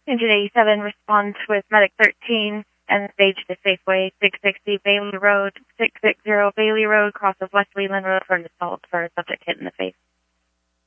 Engine 87 responds with Medic 13 and stage to Safeway 660 Bailey Road, 660 Bailey Road, cross of West Leland Road for an assault for a subject hit in the face.